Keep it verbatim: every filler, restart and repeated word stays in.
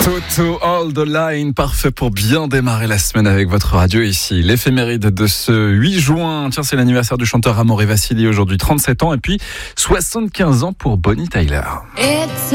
Toto All the Line, parfait pour bien démarrer la semaine avec votre radio ici. L'éphéméride de ce huit juin, tiens, c'est l'anniversaire du chanteur Amaury Vassili, aujourd'hui trente-sept ans, et puis soixante-quinze ans pour Bonnie Tyler. It's